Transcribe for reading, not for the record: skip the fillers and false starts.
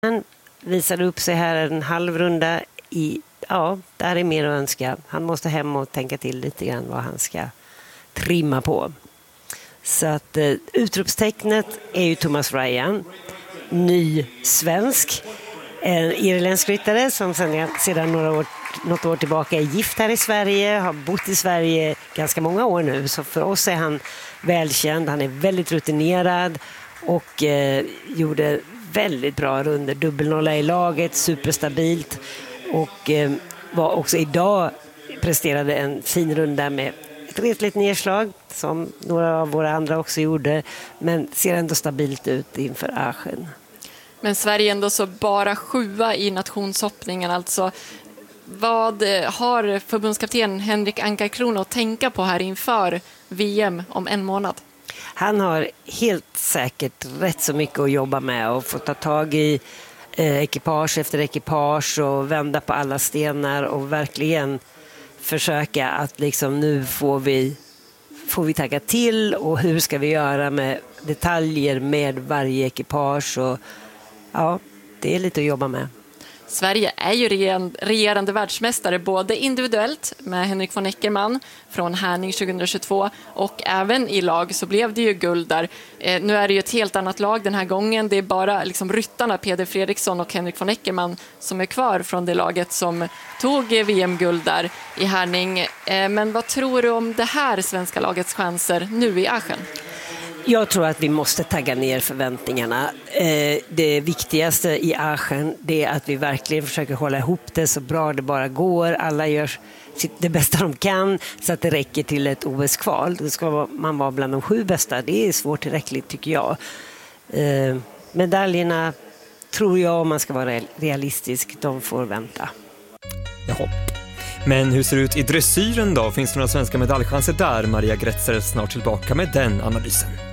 Han visade upp sig här en halvrunda där är mer att önska. Han måste hem och tänka till lite grann vad han ska trimma på. Så att utropstecknet är ju Thomas Ryan, ny svensk, en irländsk ryttare som sedan något år tillbaka är gift här i Sverige, har bott i Sverige ganska många år nu, så för oss är han välkänd. Han är väldigt rutinerad och gjorde väldigt bra runder, dubbelnolla i laget, superstabilt, och var också idag presterade en fin runda med ett retligt nedslag som några av våra andra också gjorde, men ser ändå stabilt ut inför Aachen. Men Sverige ändå så bara 7 i nationshoppningen, alltså vad har förbundskapten Henrik Ankarkron att tänka på här inför VM om en månad? Han har helt säkert rätt så mycket att jobba med och få ta tag i ekipage efter ekipage och vända på alla stenar och verkligen försöka att liksom nu får vi tagga till, och hur ska vi göra med detaljer med varje ekipage, och ja, det är lite att jobba med. Sverige är ju regerande världsmästare både individuellt med Henrik von Eckermann från Härning 2022 och även i lag så blev det ju guld där. Nu är det ju ett helt annat lag den här gången. Det är bara liksom ryttarna Peder Fredriksson och Henrik von Eckermann som är kvar från det laget som tog VM-guld där i Härning. Men vad tror du om det här svenska lagets chanser nu i Aachen? Jag tror att vi måste tagga ner förväntningarna. Det viktigaste i Aachen, det är att vi verkligen försöker hålla ihop det så bra det bara går. Alla gör det bästa de kan så att det räcker till ett OS-kval. Då ska man vara bland de 7 bästa. Det är svårt tillräckligt tycker jag. Medaljerna tror jag, om man ska vara realistisk, de får vänta. Jaha. Men hur ser det ut i dressyren då? Finns det några svenska medaljchanser där? Maria Gretzer är snart tillbaka med den analysen.